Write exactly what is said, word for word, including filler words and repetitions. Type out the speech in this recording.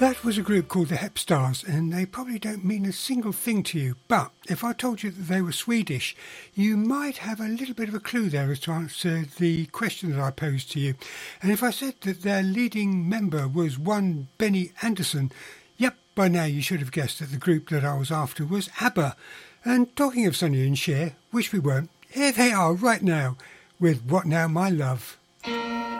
That was a group called the Hep Stars, and they probably don't mean a single thing to you, but if I told you that they were Swedish, you might have a little bit of a clue there as to answer the question that I posed to you. And if I said that their leading member was one Benny Andersson, yep, by now you should have guessed that the group that I was after was ABBA. And talking of Sonny and Cher, wish we weren't, here they are right now with What Now My Love.